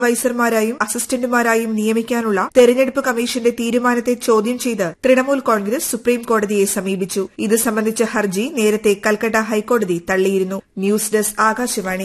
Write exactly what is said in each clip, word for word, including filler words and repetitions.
വൈസർമാരായും അസിസ്റ്റന്റുമാരായും നിയമിക്കാനുള്ള തെരഞ്ഞെടുപ്പ് കമ്മീഷന്റെ തീരുമാനത്തെ ചോദ്യം ചെയ്ത് തൃണമൂൽ കോൺഗ്രസ് സുപ്രീം കോടതിയെ സമീപിച്ചു. ഇത് സംബന്ധിച്ച ഹർജി നേരത്തെ കൽക്കട്ട ഹൈക്കോടതി തള്ളിയിരുന്നു. News desk Akashvani.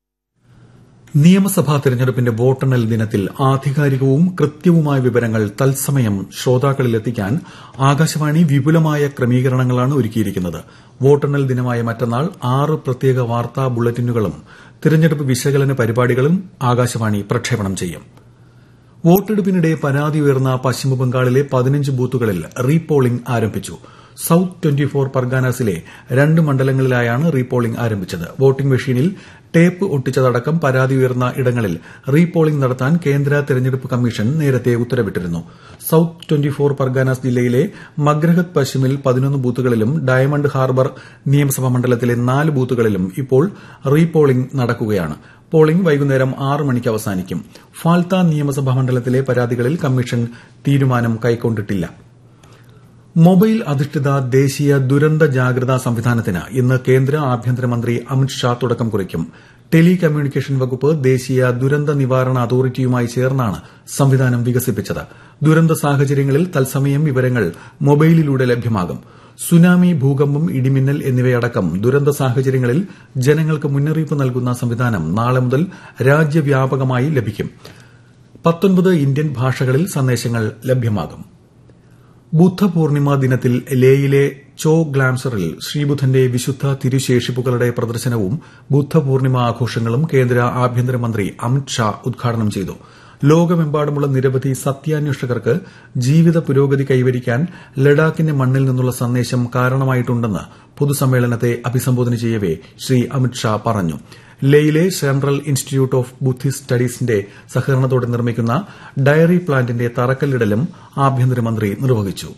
നിയമസഭാ തെരഞ്ഞെടുപ്പിന്റെ വോട്ടെണ്ണൽ ദിനത്തിൽ ആധികാരികവും കൃത്യവുമായ വിവരങ്ങൾ തത്സമയം ശ്രോതാക്കളിലെത്തിക്കാൻ ആകാശവാണി വിപുലമായ ക്രമീകരണങ്ങളാണ് ഒരുക്കിയിരിക്കുന്നത്. വോട്ടെണ്ണൽ ദിനമായ മറ്റന്നാൾ ആറ് പ്രത്യേക വാർത്താ ബുള്ളറ്റിനുകളും തെരഞ്ഞെടുപ്പ് വിശകലന പരിപാടികളും ആകാശവാണി പ്രക്ഷേപണം ചെയ്യും. വോട്ടെടുപ്പിനിടെ പരാതി ഉയർന്ന പശ്ചിമബംഗാളിലെ പതിനഞ്ച് ബൂത്തുകളിൽ റീപോളിംഗ് ആരംഭിച്ചു. സൌത്ത് ട്വന്റി ഫോർ പർഗാനാസിലെ രണ്ട് മണ്ഡലങ്ങളിലായാണ് റീപോളിംഗ് ആരംഭിച്ചത്. വോട്ടിംഗ് മെഷീനിൽ ടേപ്പ് ഒട്ടിച്ചതടക്കം പരാതി ഉയർന്ന ഇടങ്ങളിൽ റീപോളിംഗ് നടത്താൻ കേന്ദ്ര തെരഞ്ഞെടുപ്പ് കമ്മീഷൻ നേരത്തെ ഉത്തരവിട്ടിരുന്നു. സൌത്ത് ട്വന്റി ഫോർ പർഗാനാസ് ജില്ലയിലെ മഗ്രഹത് പശ്ചിമിൽ പതിനൊന്ന് ബൂത്തുകളിലും ഡയമണ്ട് ഹാർബർ നിയമസഭാ മണ്ഡലത്തിലെ നാല് ബൂത്തുകളിലും ഇപ്പോൾ റീപോളിംഗ് നടക്കുകയാണ്. പോളിംഗ് വൈകുന്നേരം ആറ് മണിക്ക് അവസാനിക്കും. ഫാൽത്ത നിയമസഭാ മണ്ഡലത്തിലെ പരാതികളിൽ കമ്മീഷൻ തീരുമാനം കൈക്കൊണ്ടിട്ടില്ല. മൊബൈൽ അധിഷ്ഠിത ദേശീയ ദുരന്ത ജാഗ്രതാ സംവിധാനത്തിന് ഇന്ന് കേന്ദ്ര ആഭ്യന്തരമന്ത്രി അമിത്ഷാ തുടക്കം കുറിക്കും. ടെലി കമ്മ്യൂണിക്കേഷൻ വകുപ്പ് ദേശീയ ദുരന്ത നിവാരണ അതോറിറ്റിയുമായി ചേർന്നാണ് സംവിധാനം വികസിപ്പിച്ചത്. ദുരന്ത സാഹചര്യങ്ങളിൽ തത്സമയം വിവരങ്ങൾ മൊബൈലിലൂടെ ലഭ്യമാകും. സുനാമി, ഭൂകമ്പം, ഇടിമിന്നൽ എന്നിവയടക്കം ദുരന്ത സാഹചര്യങ്ങളിൽ ജനങ്ങൾക്ക് മുന്നറിയിപ്പ് നൽകുന്ന സംവിധാനം നാളെ മുതൽ രാജ്യവ്യാപകമായി ലഭിക്കും. പത്തൊൻപത് ഇന്ത്യൻ ഭാഷകളിൽ സന്ദേശങ്ങൾ ലഭ്യമാകും. ബുദ്ധപൂർണിമ ദിനത്തിൽ ലേയിലെ ചോ ഗ്ലാംസറിൽ ശ്രീബുദ്ധന്റെ വിശുദ്ധ തിരുശേഷിപ്പുകളുടെ പ്രദർശനവും ബുദ്ധപൂർണിമ ആഘോഷങ്ങളും കേന്ദ്ര ആഭ്യന്തരമന്ത്രി അമിത്ഷാ ഉദ്ഘാടനം ചെയ്തു. ലോകമെമ്പാടുമുള്ള നിരവധി സത്യാന്വേഷകർക്ക് ജീവിത പുരോഗതി കൈവരിക്കാൻ ലഡാക്കിന്റെ മണ്ണിൽ നിന്നുള്ള സന്ദേശം കാരണമായിട്ടുണ്ടെന്ന് പൊതുസമ്മേളനത്തെ അഭിസംബോധന ചെയ്യവെ ശ്രീ അമിത്ഷാ പറഞ്ഞു. ലേയിലെ സെൻട്രൽ ഇൻസ്റ്റിറ്റ്യൂട്ട് ഓഫ് ബുദ്ധിസ്റ്റ് സ്റ്റഡീസിന്റെ സഹകരണത്തോടെ നിർമ്മിക്കുന്ന ഡയറി പ്ലാന്റിന്റെ തറക്കല്ലിടലും ആഭ്യന്തരമന്ത്രി നിർവഹിച്ചു.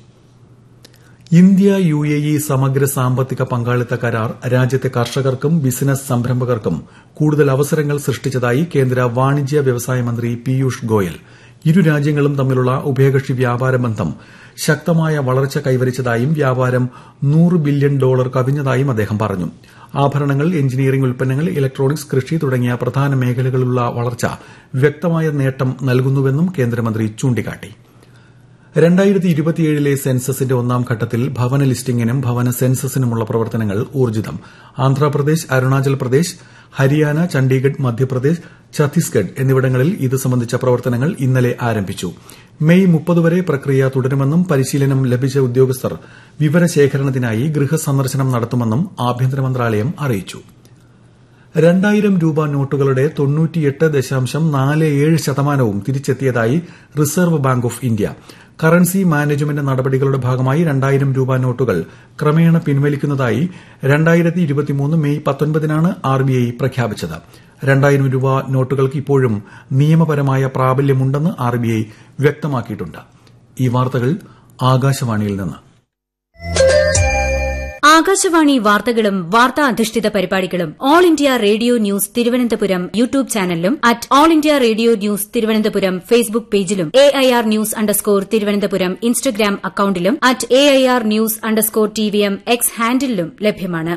ഇന്ത്യ യു എ ഇ സമഗ്ര സാമ്പത്തിക പങ്കാളിത്ത കരാർ രാജ്യത്തെ കർഷകർക്കും ബിസിനസ് സംരംഭകർക്കും കൂടുതൽ അവസരങ്ങൾ സൃഷ്ടിച്ചതായി കേന്ദ്ര വാണിജ്യ വ്യവസായ മന്ത്രി പീയൂഷ് ഗോയൽ. ഇരു രാജ്യങ്ങളും തമ്മിലുള്ള ഉഭയകക്ഷി വ്യാപാര ബന്ധം ശക്തമായ വളർച്ച കൈവരിച്ചതായും വ്യാപാരം നൂറ് ബില്യൺ ഡോളർ കവിഞ്ഞതായും അദ്ദേഹം പറഞ്ഞു. ആഭരണങ്ങൾ, എഞ്ചിനീയറിംഗ് ഉൽപ്പന്നങ്ങൾ, ഇലക്ട്രോണിക്സ്, കൃഷി തുടങ്ങിയ പ്രധാന മേഖലകളിലുള്ള വളർച്ച വ്യക്തമായ നേട്ടം നൽകുന്നുവെന്നും കേന്ദ്രമന്ത്രി ചൂണ്ടിക്കാട്ടി. രണ്ടായിരത്തി ഇരുപത്തിയേഴിലെ സെൻസസിന്റെ ഒന്നാം ഘട്ടത്തിൽ ഭവന ലിസ്റ്റിംഗിനും ഭവന സെൻസസിനുമുള്ള പ്രവർത്തനങ്ങൾ ഊർജ്ജിതം. ആന്ധ്രാപ്രദേശ്, അരുണാചൽ പ്രദേശ്, ഹരിയാന, ചണ്ഡീഗഡ്, മധ്യപ്രദേശ്, ഛത്തീസ്ഗഡ് എന്നിവിടങ്ങളിൽ ഇത് സംബന്ധിച്ച പ്രവർത്തനങ്ങൾ ഇന്നലെ ആരംഭിച്ചു. മെയ് മുപ്പത് വരെ പ്രക്രിയ തുടരുമെന്നും പരിശീലനം ലഭിച്ച ഉദ്യോഗസ്ഥർ വിവരശേഖരണത്തിനായി ഗൃഹസന്ദർശനം നടത്തുമെന്നും ആഭ്യന്തര മന്ത്രാലയം അറിയിച്ചു. രണ്ടായിരം രൂപ നോട്ടുകളുടെ തൊണ്ണൂറ്റിയെട്ട് ദശാംശം നാല് ഏഴ് ശതമാനവും തിരിച്ചെത്തിയതായി reserve bank of India. Currency management നടപടികളുടെ ഭാഗമായി രണ്ടായിരം രൂപ നോട്ടുകൾ ക്രമേണ പിൻവലിക്കുന്നതായി രണ്ടായിരത്തി ഇരുപത്തിമൂന്ന് മെയ് പത്തൊൻപതിനാണ് ആർബിഐ പ്രഖ്യാപിച്ചത്. രണ്ടായിരം രൂപ നോട്ടുകൾക്ക് ഇപ്പോഴും നിയമപരമായ പ്രാബല്യമുണ്ടെന്ന് ആർബിഐ വ്യക്തമാക്കിയിട്ടുണ്ട്. ഈ വാർത്തകൾ ആകാശവാണിയിൽ നിന്ന്. ആകാശവാണി വാർത്തകളും വാർത്താ അധിഷ്ഠിത പരിപാടികളും all India radio news Thiruvananthapuram YouTube ചാനലിലും at all India radio news Thiruvananthapuram Facebook പേജിലും A I R news underscore Thiruvananthapuram Instagram അക്കൌണ്ടിലും at A I R news underscore T V M X ഹാൻഡിലും ലഭ്യമാണ്.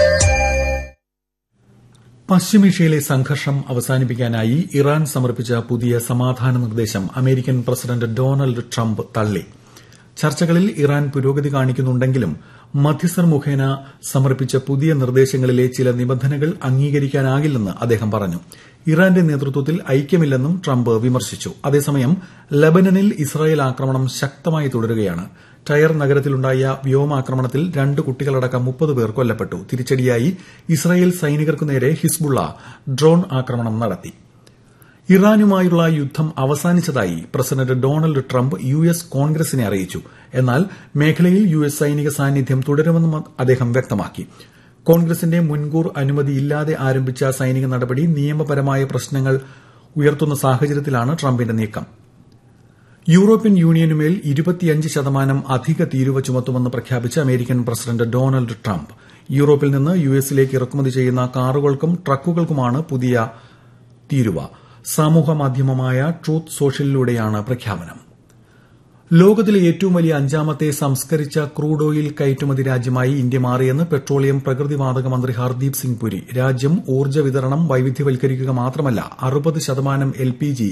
പശ്ചിമേഷ്യയിലെ സംഘർഷം അവസാനിപ്പിക്കാനായി ഇറാൻ സമർപ്പിച്ച പുതിയ സമാധാന നിർദ്ദേശം അമേരിക്കൻ പ്രസിഡന്റ് ഡൊണാൾഡ് ട്രംപ് തള്ളി. ചർച്ചകളിൽ ഇറാൻ പുരോഗതി കാണിക്കുന്നുണ്ടെങ്കിലും മധ്യസ്ഥർ മുഖേന സമർപ്പിച്ച പുതിയ നിർദ്ദേശങ്ങളിലെ ചില നിബന്ധനകൾ അംഗീകരിക്കാനാകില്ലെന്ന് അദ്ദേഹം പറഞ്ഞു. ഇറാന്റെ നേതൃത്വത്തിൽ ഐക്യമില്ലെന്നും ട്രംപ് വിമർശിച്ചു. അതേസമയം ലബനനിൽ ഇസ്രായേൽ ആക്രമണം ശക്തമായി തുടരുകയാണ്. ടയർ നഗരത്തിലുണ്ടായ വ്യോമാക്രമണത്തിൽ രണ്ട് കുട്ടികളടക്കം മുപ്പത് പേർ കൊല്ലപ്പെട്ടു. തിരിച്ചടിയായി ഇസ്രായേൽ സൈനികർക്കു നേരെ ഹിസ്ബുള്ള ഡ്രോൺ ആക്രമണം നടത്തി. ഇറാനുമായുള്ള യുദ്ധം അവസാനിച്ചതായി president Donald Trump U S കോൺഗ്രസിനെ അറിയിച്ചു. എന്നാൽ മേഖലയിൽ യു എസ് സൈനിക സാന്നിധ്യം തുടരുമെന്നും അദ്ദേഹം വ്യക്തമാക്കി. കോൺഗ്രസിന്റെ മുൻകൂർ അനുമതിയില്ലാതെ ആരംഭിച്ച സൈനിക നടപടി നിയമപരമായ പ്രശ്നങ്ങൾ ഉയർത്തുന്ന സാഹചര്യത്തിലാണ് ട്രംപിന്റെ നീക്കം. യൂറോപ്യൻ യൂണിയനുമേൽ ഇരുപത്തിയഞ്ച് ശതമാനം അധിക തീരുവ ചുമത്തുമെന്ന് പ്രഖ്യാപിച്ച അമേരിക്കൻ പ്രസിഡന്റ് ഡൊണാൾഡ് ട്രംപ് യൂറോപ്പിൽ നിന്ന് യു എസിലേക്ക് ഇറക്കുമതി ചെയ്യുന്ന കാറുകൾക്കും ട്രക്കുകൾക്കുമാണ് പുതിയ തീരുവ. സാമൂഹ്യ മാധ്യമമായ ട്രൂത്ത് സോഷ്യലിലൂടെയാണ് പ്രഖ്യാപനം. ലോകത്തിലെ ഏറ്റവും വലിയ അഞ്ചാമത്തെ സംസ്കരിച്ച ക്രൂഡ് ഓയിൽ കയറ്റുമതി രാജ്യമായി ഇന്ത്യ മാറിയെന്ന് പെട്രോളിയം പ്രകൃതിവാതക മന്ത്രി ഹർദീപ് സിംഗ് പുരി. രാജ്യം ഊർജ്ജ വിതരണം വൈവിധ്യവൽക്കരിക്കുക മാത്രമല്ല അറുപത് ശതമാനം എൽ പി ജി